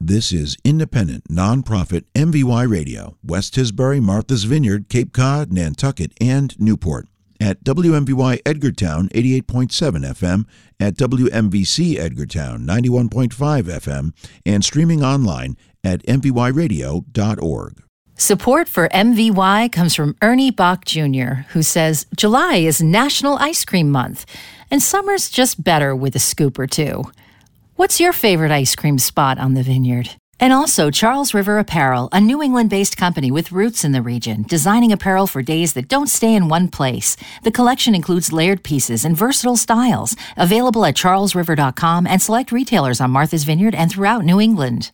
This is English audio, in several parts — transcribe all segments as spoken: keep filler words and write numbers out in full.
This is independent, nonprofit M V Y Radio, West Tisbury, Martha's Vineyard, Cape Cod, Nantucket, and Newport. At W M V Y Edgartown eighty-eight point seven F M, at W M V C Edgartown ninety-one point five F M, and streaming online at m v y radio dot org. Support for M V Y comes from Ernie Bach Junior, who says July is National Ice Cream Month, and summer's just better with a scoop or two. What's your favorite ice cream spot on the vineyard? And also Charles River Apparel, a New England-based company with roots in the region, designing apparel for days that don't stay in one place. The collection includes layered pieces and versatile styles, available at charles river dot com and select retailers on Martha's Vineyard and throughout New England.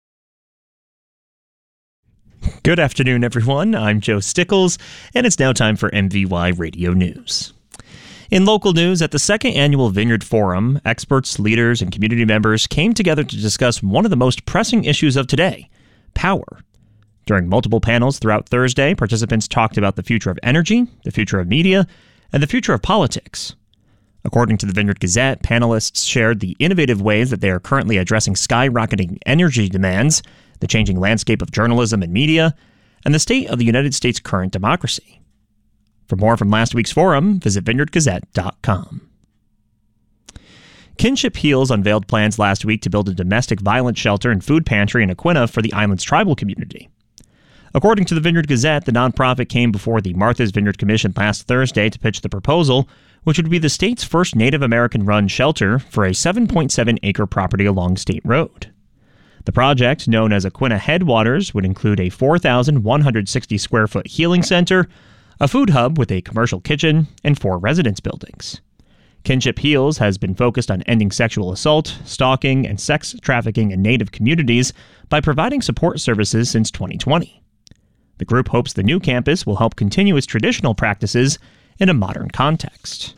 Good afternoon, everyone. I'm Joe Stickles, and it's now time for M V Y Radio News. In local news, at the second annual Vineyard Forum, experts, leaders, and community members came together to discuss one of the most pressing issues of today, power. During multiple panels throughout Thursday, participants talked about the future of energy, the future of media, and the future of politics. According to the Vineyard Gazette, panelists shared the innovative ways that they are currently addressing skyrocketing energy demands, the changing landscape of journalism and media, and the state of the United States' current democracy. For more from last week's forum, visit vineyard gazette dot com. Kinship Heals unveiled plans last week to build a domestic violence shelter and food pantry in Aquinnah for the island's tribal community. According to the Vineyard Gazette, the nonprofit came before the Martha's Vineyard Commission last Thursday to pitch the proposal, which would be the state's first Native American-run shelter for a seven point seven acre property along State Road. The project, known as Aquinnah Headwaters, would include a four thousand one hundred sixty square foot healing center, a food hub with a commercial kitchen, and four residence buildings. Kinship Heals has been focused on ending sexual assault, stalking, and sex trafficking in Native communities by providing support services since twenty twenty. The group hopes the new campus will help continue its traditional practices in a modern context.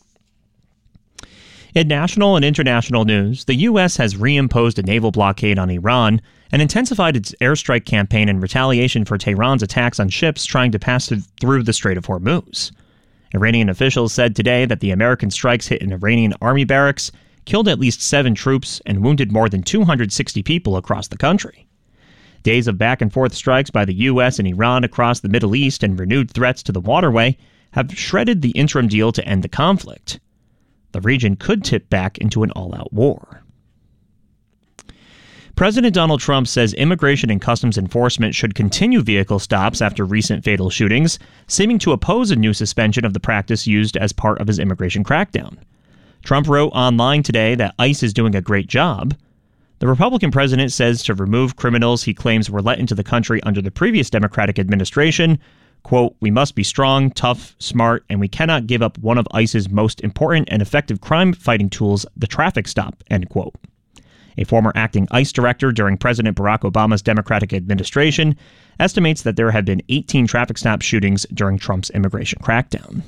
In national and international news, the U S has reimposed a naval blockade on Iran and intensified its airstrike campaign in retaliation for Tehran's attacks on ships trying to pass through the Strait of Hormuz. Iranian officials said today that the American strikes hit an Iranian army barracks, killed at least seven troops, and wounded more than two hundred sixty people across the country. Days of back-and-forth strikes by the U S and Iran across the Middle East and renewed threats to the waterway have shredded the interim deal to end the conflict. The region could tip back into an all-out war. President Donald Trump says Immigration and Customs Enforcement should continue vehicle stops after recent fatal shootings, seeming to oppose a new suspension of the practice used as part of his immigration crackdown. Trump wrote online today that ICE is doing a great job. The Republican president says to remove criminals he claims were let into the country under the previous Democratic administration, quote, "We must be strong, tough, smart, and we cannot give up one of ICE's most important and effective crime-fighting tools, the traffic stop," end quote. A former acting ICE director during President Barack Obama's Democratic administration estimates that there have been eighteen traffic stop shootings during Trump's immigration crackdown.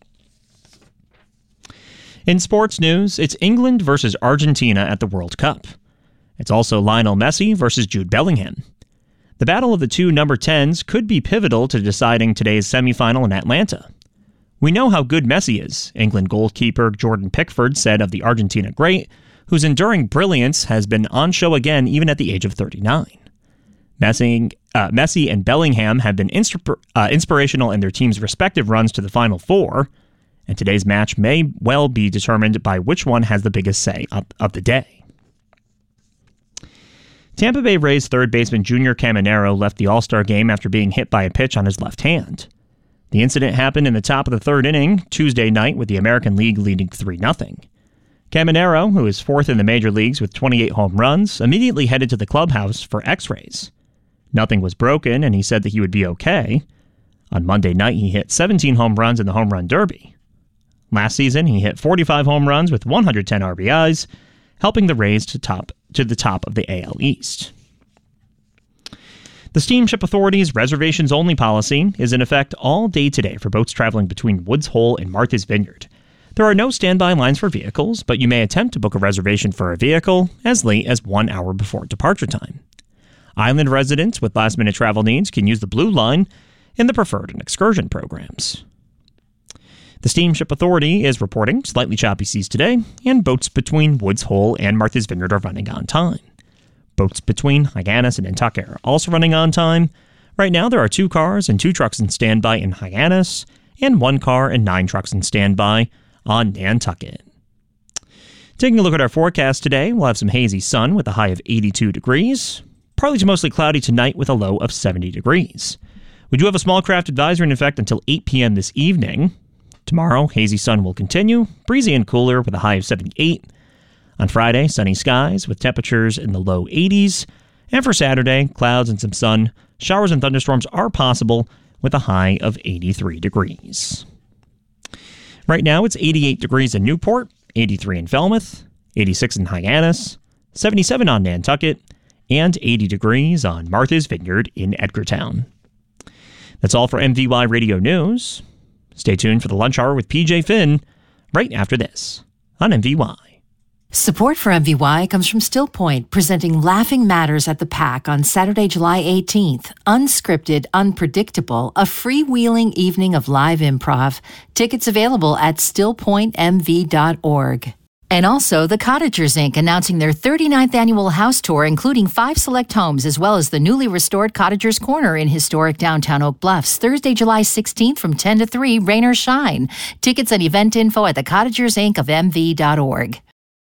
In sports news, it's England versus Argentina at the World Cup. It's also Lionel Messi versus Jude Bellingham. The battle of the two number tens could be pivotal to deciding today's semifinal in Atlanta. "We know how good Messi is," England goalkeeper Jordan Pickford said of the Argentina great, whose enduring brilliance has been on show again even at the age of thirty-nine. Messi, uh, Messi and Bellingham have been inspir- uh, inspirational in their team's respective runs to the Final Four, and today's match may well be determined by which one has the biggest say of, of the day. Tampa Bay Rays third baseman Junior Caminero left the All-Star game after being hit by a pitch on his left hand. The incident happened in the top of the third inning Tuesday night with the American League leading three nothing. Caminero, who is fourth in the major leagues with twenty-eight home runs, immediately headed to the clubhouse for x-rays. Nothing was broken, and he said that he would be okay. On Monday night, he hit seventeen home runs in the Home Run Derby. Last season, he hit forty-five home runs with one hundred ten R B Is, helping the Rays to top to the top of the A L East. The Steamship Authority's reservations-only policy is in effect all day today for boats traveling between Woods Hole and Martha's Vineyard. There are no standby lines for vehicles, but you may attempt to book a reservation for a vehicle as late as one hour before departure time. Island residents with last-minute travel needs can use the Blue Line in the Preferred and Excursion programs. The Steamship Authority is reporting slightly choppy seas today, and boats between Woods Hole and Martha's Vineyard are running on time. Boats between Hyannis and Nantucket are also running on time. Right now, there are two cars and two trucks in standby in Hyannis, and one car and nine trucks in standby on Nantucket. Taking a look at our forecast today, we'll have some hazy sun with a high of eighty-two degrees. Partly to mostly cloudy tonight with a low of seventy degrees. We do have a small craft advisory in effect until eight p.m. this evening. Tomorrow, hazy sun will continue, breezy and cooler with a high of seventy-eight. On Friday, sunny skies with temperatures in the low eighties. And for Saturday, clouds and some sun. Showers and thunderstorms are possible with a high of eighty-three degrees. Right now, it's eighty-eight degrees in Newport, eighty-three in Falmouth, eighty-six in Hyannis, seventy-seven on Nantucket, and eighty degrees on Martha's Vineyard in Edgartown. That's all for M V Y Radio News. Stay tuned for the Lunch Hour with P J Finn right after this on M V Y. Support for M V Y comes from Still Point, presenting Laughing Matters at the Pack on Saturday, July eighteenth. Unscripted, unpredictable, a freewheeling evening of live improv. Tickets available at still point m v dot org. And also, the Cottagers, Incorporated announcing their thirty-ninth annual house tour, including five select homes, as well as the newly restored Cottagers Corner in historic downtown Oak Bluffs, Thursday, July sixteenth from ten to three, rain or shine. Tickets and event info at the Cottagers Incorporated of m v dot org.